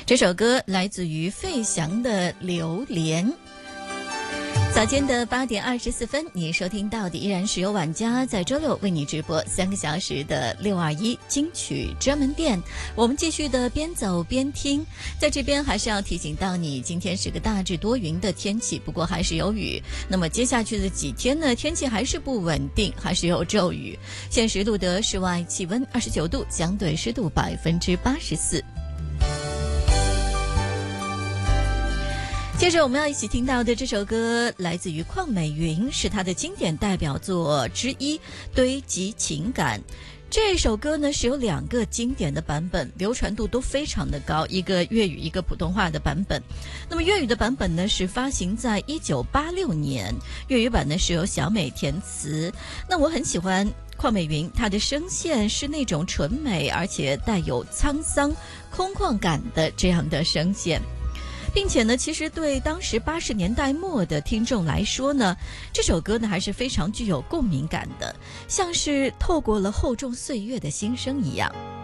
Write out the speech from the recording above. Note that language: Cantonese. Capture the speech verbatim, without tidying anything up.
这首歌来自于费翔的《榴莲》。早间的八点二十四分，你收听到的依然是由晚家在周六为你直播三个小时的六二一金曲专门店。我们继续的边走边听，在这边还是要提醒到你，今天是个大致多云的天气，不过还是有雨。那么接下去的几天呢，天气还是不稳定，还是有骤雨。现时录得室外气温二十九度，相对湿度百分之八十四。接着我们要一起听到的这首歌来自于邝美云，是她的经典代表作之一《堆积情感》。这首歌呢是有两个经典的版本，流传度都非常的高，一个粤语一个普通话的版本。那么粤语的版本呢是发行在一九八六年，粤语版呢是由小美填词。那我很喜欢邝美云，她的声线是那种纯美而且带有沧桑空旷感的这样的声线，并且呢，其实对当时八十年代末的听众来说呢，这首歌呢还是非常具有共鸣感的，像是透过了厚重岁月的心声一样。